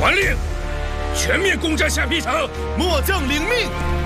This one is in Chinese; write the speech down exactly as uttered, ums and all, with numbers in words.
传令，全面攻占下邳城。 末将领命。